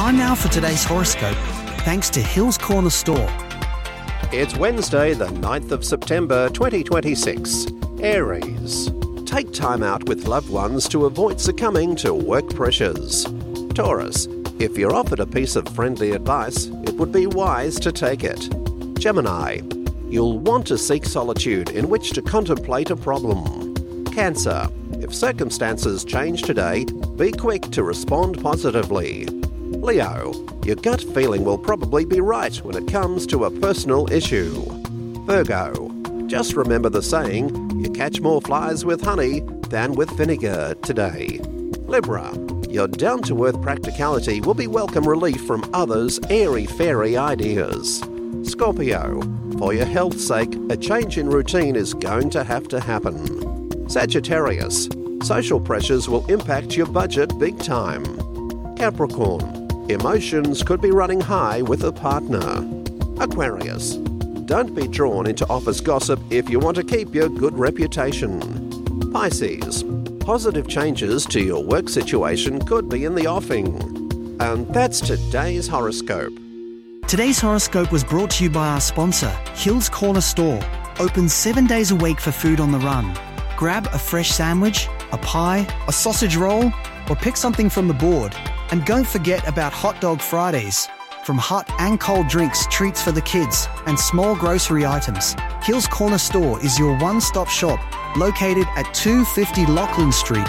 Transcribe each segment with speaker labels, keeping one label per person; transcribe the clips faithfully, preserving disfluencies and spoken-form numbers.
Speaker 1: Time now for today's horoscope, thanks to Hills Corner Store.
Speaker 2: It's Wednesday, the ninth of September, twenty twenty-six. Aries. Take time out with loved ones to avoid succumbing to work pressures. Taurus. If you're offered a piece of friendly advice, it would be wise to take it. Gemini. You'll want to seek solitude in which to contemplate a problem. Cancer. If circumstances change today, be quick to respond positively. Leo. Your gut feeling will probably be right when it comes to a personal issue. Virgo. Just remember the saying, you catch more flies with honey than with vinegar today. Libra. Your down-to-earth practicality will be welcome relief from others' airy-fairy ideas. Scorpio. For your health's sake, a change in routine is going to have to happen. Sagittarius. Social pressures will impact your budget big time. Capricorn. Emotions could be running high with a partner. Aquarius. Don't be drawn into office gossip if you want to keep your good reputation. Pisces. Positive changes to your work situation could be in the offing. And that's today's horoscope.
Speaker 1: Today's horoscope was brought to you by our sponsor, Hills Corner Store. Open seven days a week for food on the run. Grab a fresh sandwich, a pie, a sausage roll, or pick something from the board. And don't forget about Hot Dog Fridays. From hot and cold drinks, treats for the kids, and small grocery items, Hills Corner Store is your one-stop shop, located at two fifty Lachlan Street.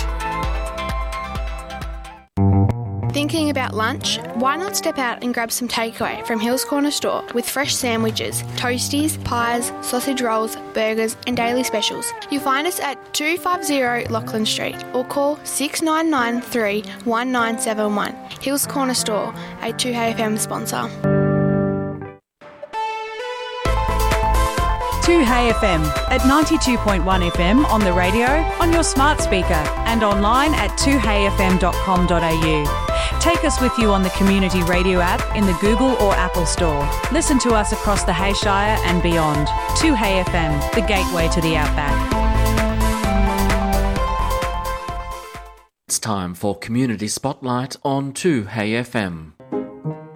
Speaker 3: Thinking about lunch? Why not step out and grab some takeaway from Hills Corner Store with fresh sandwiches, toasties, pies, sausage rolls, burgers and daily specials. You'll find us at two fifty Lachlan Street or call six nine nine three, one nine seven one. Hills Corner Store, a two H F M sponsor.
Speaker 4: two H F M at ninety-two point one F M on the radio, on your smart speaker and online at two H F M dot com dot A U. Take us with you on the Community Radio app in the Google or Apple Store. Listen to us across the Hayshire and beyond. two H F M, the gateway to the outback.
Speaker 5: It's time for Community Spotlight on two H F M.